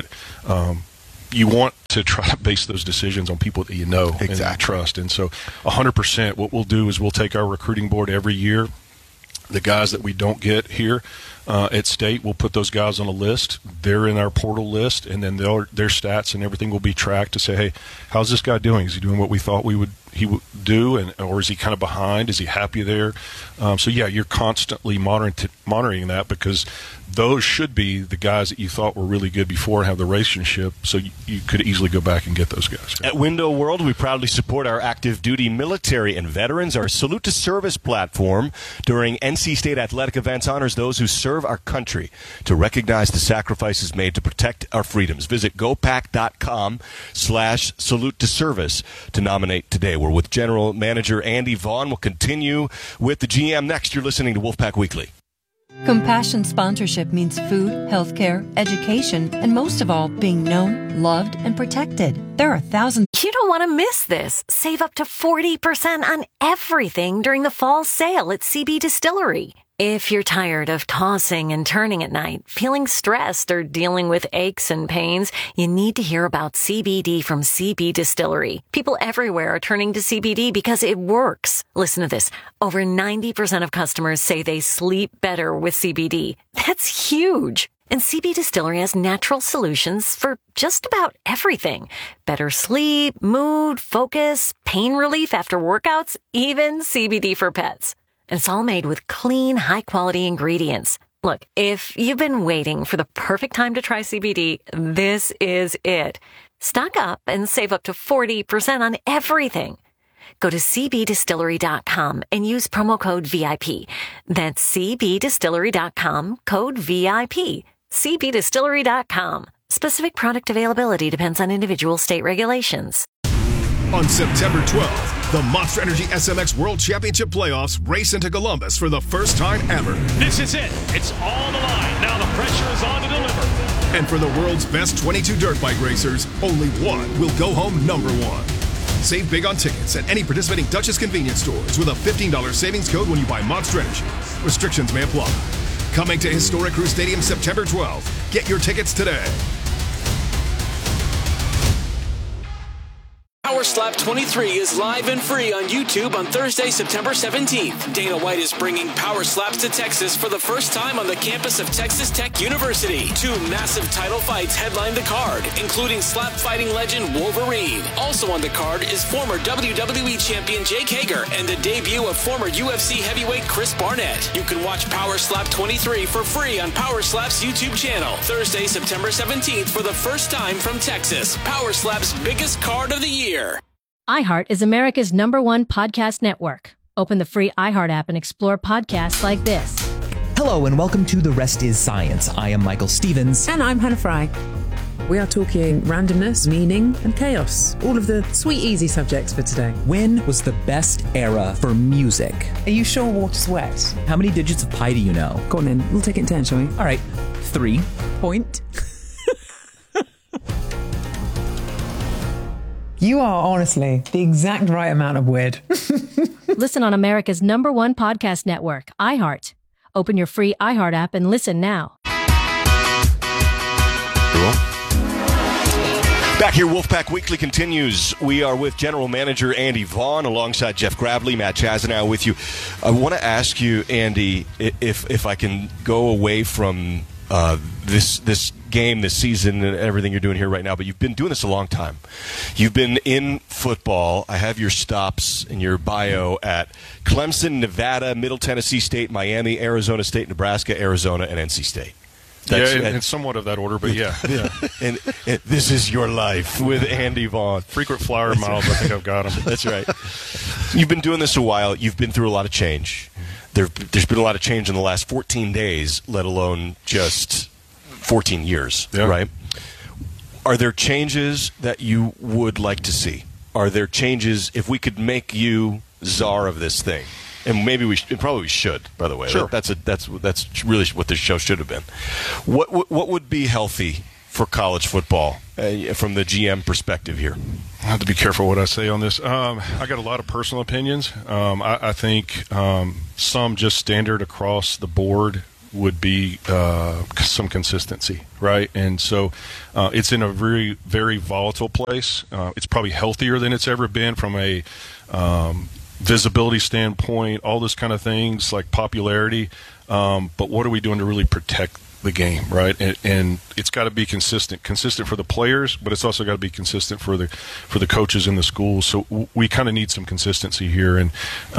you want to try to base those decisions on people that you know and you trust. And so 100%, what we'll do is we'll take our recruiting board every year. The guys that we don't get here at State, we'll put those guys on a list. They're in our portal list, and then their stats and everything will be tracked to say, hey, how's this guy doing? Is he doing what we thought he would do, or is he kind of behind? Is he happy there? So, yeah, you're constantly monitoring that, because those should be the guys that you thought were really good before and have the relationship, so you could easily go back and get those guys. At Window World, we proudly support our active duty military and veterans. Our Salute to Service platform during NC State athletic events honors those who serve our country to recognize the sacrifices made to protect our freedoms. Visit gopac.com/salute to service to nominate today. We're with General Manager Andy Vaughn. We'll continue with the GM next. You're listening to Wolfpack Weekly. Compassion sponsorship means food, healthcare, education, and most of all, being known, loved, and protected. There are thousands. You don't want to miss this. Save up to 40% on everything during the fall sale at CB Distillery. If you're tired of tossing and turning at night, feeling stressed, or dealing with aches and pains, you need to hear about CBD from CB Distillery. People everywhere are turning to CBD because it works. Listen to this. Over 90% of customers say they sleep better with CBD. That's huge. And CB Distillery has natural solutions for just about everything. Better sleep, mood, focus, pain relief after workouts, even CBD for pets. And it's all made with clean, high-quality ingredients. Look, if you've been waiting for the perfect time to try CBD, this is it. Stock up and save up to 40% on everything. Go to cbdistillery.com and use promo code VIP. That's cbdistillery.com, code VIP. cbdistillery.com. Specific product availability depends on individual state regulations. On September 12th, the Monster Energy SMX World Championship Playoffs race into Columbus for the first time ever. This is it. It's on the line. Now the pressure is on to deliver. And for the world's best 22 dirt bike racers, only one will go home number one. Save big on tickets at any participating Duchess convenience stores with a $15 savings code when you buy Monster Energy. Restrictions may apply. Coming to Historic Crew Stadium September 12th. Get your tickets today. Power Slap 23 is live and free on YouTube on Thursday, September 17th. Dana White is bringing Power Slaps to Texas for the first time on the campus of Texas Tech University. 2 massive title fights headline the card, including slap fighting legend Wolverine. Also on the card is former WWE champion Jake Hager and the debut of former UFC heavyweight Chris Barnett. You can watch Power Slap 23 for free on Power Slap's YouTube channel. Thursday, September 17th for the first time from Texas. Power Slap's biggest card of the year. iHeart is America's #1 podcast network. Open the free iHeart app and explore podcasts like this. Hello and welcome to The Rest is Science. I am Michael Stevens. And I'm Hannah Fry. We are talking randomness, meaning, and chaos. All of the sweet, easy subjects for today. When was the best era for music? Are you sure water's wet? How many digits of pi do you know? Go on then. We'll take it in turn, shall we? All right. 3. Point. You are honestly the exact right amount of weird. Listen on America's #1 podcast network, iHeart. Open your free iHeart app and listen now. Cool. Back here, Wolfpack Weekly continues. We are with General Manager Andy Vaughn alongside Jeff Gravely, Matt Chazanow with you. I want to ask you, Andy, if I can go away from this game, this season, and everything you're doing here right now, but you've been doing this a long time. You've been in football. I have your stops in your bio at Clemson, Nevada, Middle Tennessee State, Miami, Arizona State, Nebraska, Arizona, and NC State. In somewhat of that order, but yeah. and this is your life with Andy Vaughn. Frequent flyer miles, I think I've got them. That's right. You've been doing this a while. You've been through a lot of change. there's been a lot of change in the last 14 days, let alone just 14 years, right? Are there changes that you would like to see? Are there changes, if we could make you czar of this thing? And maybe we probably should, by the way. Sure. That's really what this show should have been. What would be healthy for college football from the GM perspective here? I have to be careful what I say on this. I got a lot of personal opinions. I think some just standard across the board would be some consistency, right? And so it's in a very, very volatile place. It's probably healthier than it's ever been from a visibility standpoint, all those kind of things like popularity. But what are we doing to really protect the game, right? And it's got to be consistent for the players, but it's also got to be consistent for the coaches in the schools. So we kind of need some consistency here. And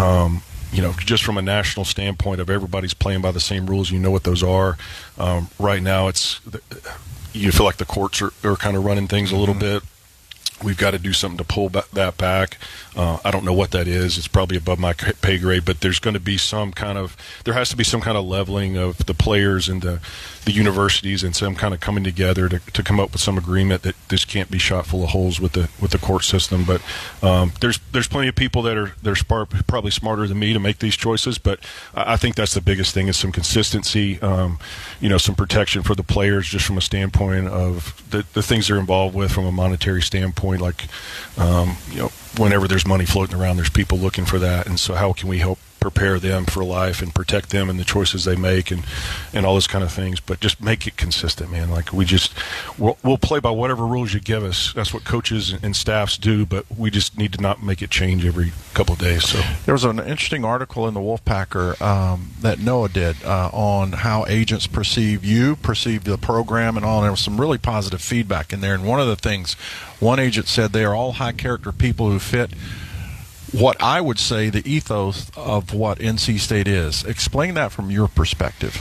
just from a national standpoint of everybody's playing by the same rules, you know what those are. Right now, you feel like the courts are kind of running things a little bit. We've got to do something to pull that back. I don't know what that is. It's probably above my pay grade, but there has to be some kind of leveling of the players and the universities and some kind of coming together to come up with some agreement that this can't be shot full of holes with the court system. But there's plenty of people that are probably smarter than me to make these choices. But I think that's the biggest thing is some consistency, some protection for the players just from a standpoint of the things they're involved with from a monetary standpoint. Like, whenever there's money floating around, there's people looking for that. And so how can we help prepare them for life and protect them and the choices they make and all those kind of things? But just make it consistent, man. Like we'll play by whatever rules you give us. That's what coaches and staffs do, but we just need to not make it change every couple of days. So there was an interesting article in the Wolfpacker that Noah did on how agents perceive the program and all. And there was some really positive feedback in there. And one of the things, one agent said they are all high character people who fit what I would say the ethos of what NC State is. Explain that from your perspective.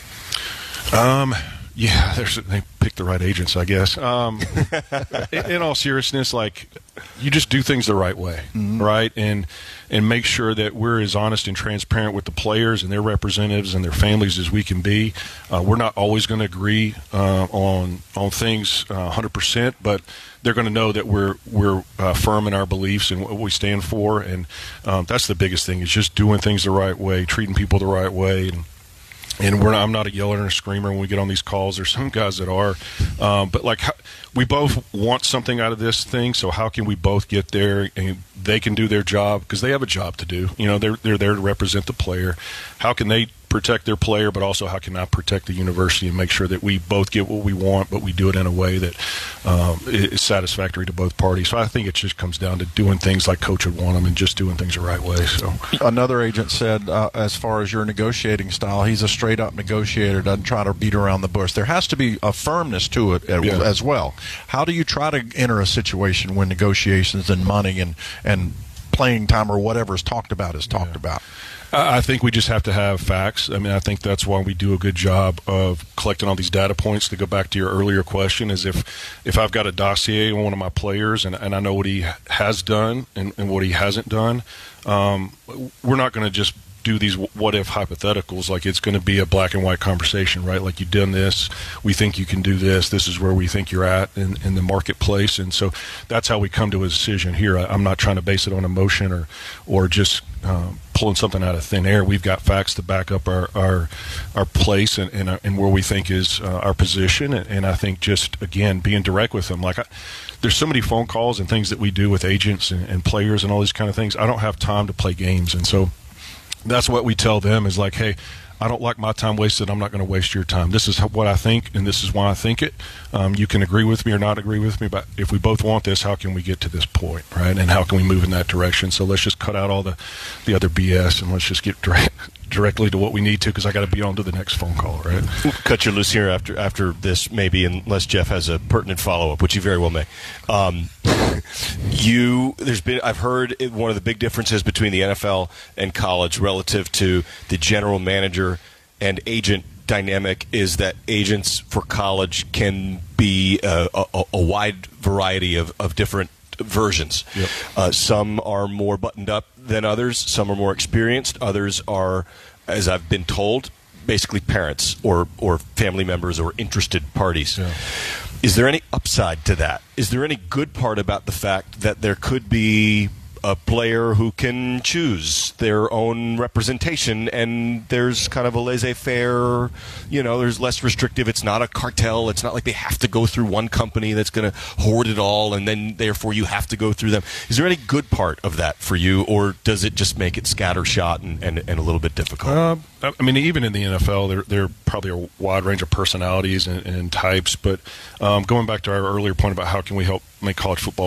They picked the right agents, I guess. In all seriousness, like, you just do things the right way, right? And make sure that we're as honest and transparent with the players and their representatives and their families as we can be. We're not always going to agree on things 100%, but they're going to know that we're firm in our beliefs and what we stand for. And that's the biggest thing, is just doing things the right way, treating people the right way. And I'm not a yeller and a screamer when we get on these calls. There's some guys that are. But, we both want something out of this thing, so how can we both get there and they can do their job? Because they have a job to do. They're there to represent the player. How can they protect their player, but also how can I protect the university and make sure that we both get what we want, but we do it in a way that is satisfactory to both parties? So I think it just comes down to doing things like Coach would want them and just doing things the right way. So another agent said, as far as your negotiating style, he's a straight-up negotiator, doesn't try to beat around the bush. There has to be a firmness to it as well. How do you try to enter a situation when negotiations and money and playing time or whatever is talked about is talked about? I think we just have to have facts. I mean, I think that's why we do a good job of collecting all these data points. To go back to your earlier question, is if I've got a dossier on one of my players and I know what he has done and what he hasn't done, we're not going to just do these what-if hypotheticals. Like, it's going to be a black and white conversation, right? Like, you've done this, we think you can do this, this is where we think you're at in the marketplace. And so that's how we come to a decision here. I'm not trying to base it on emotion or just pulling something out of thin air. We've got facts to back up our place and where we think is our position. And I think just, again, being direct with them. There's so many phone calls and things that we do with agents and players and all these kind of things. I don't have time to play games. And so that's what we tell them, is like, hey, I don't like my time wasted. I'm not going to waste your time. This is what I think, and this is why I think it. You can agree with me or not agree with me, but if we both want this, how can we get to this point, right? And how can we move in that direction? So let's just cut out all the other BS and let's just get directly to what we need to, because I got to be on to the next phone call, right? We'll cut you loose here after this, maybe, unless Jeff has a pertinent follow-up, which he very well may. I've heard one of the big differences between the NFL and college relative to the general manager and agent dynamic is that agents for college can be a wide variety of different versions. Yep. Some are more buttoned up than others. Some are more experienced. Others are as I've been told, basically parents or family members or interested parties. Yeah. Is there any upside to that? Is there any good part about the fact that there could be a player who can choose their own representation, and there's kind of a laissez-faire, there's less restrictive. It's not a cartel. It's not like they have to go through one company that's going to hoard it all, and then therefore you have to go through them. Is there any good part of that for you, or does it just make it scattershot and a little bit difficult? Even in the NFL, there are probably a wide range of personalities and types, but going back to our earlier point about how can we help make college football